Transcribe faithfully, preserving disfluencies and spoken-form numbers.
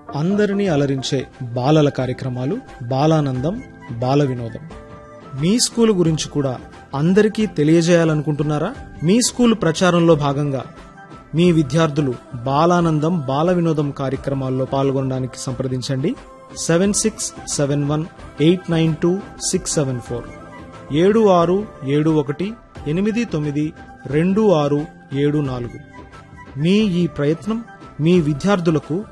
అందరినీ అలరించే బాలల కార్యక్రమాలు బాలానందం బాల వినోదం. మీ స్కూలు గురించి కూడా అందరికీ తెలియజేయాలనుకుంటున్నారా? మీ స్కూలు ప్రచారంలో భాగంగా మీ విద్యార్థులు బాలానందం బాల వినోదం కార్యక్రమాల్లో పాల్గొనడానికి సంప్రదించండి. Seven six seven one eight nine two six seven four ఏడు ఆరు ఏడు ఒకటి ఎనిమిది తొమ్మిది రెండు ఆరు ఏడు నాలుగు. మీ ఈ ప్రయత్నం మీ విద్యార్థులకు